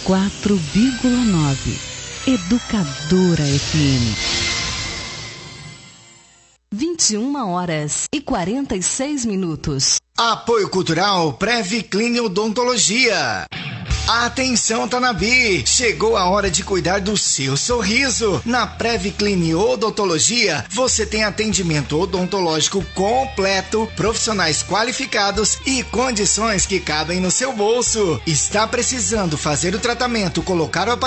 Educadora FM. 21h46. Apoio Cultural Previclin Odontologia. Atenção, Tanabi! Chegou a hora de cuidar do seu sorriso. Na Previclin Odontologia, você tem atendimento odontológico completo, profissionais qualificados e condições que cabem no seu bolso. Está precisando fazer o tratamento, colocar o aparelho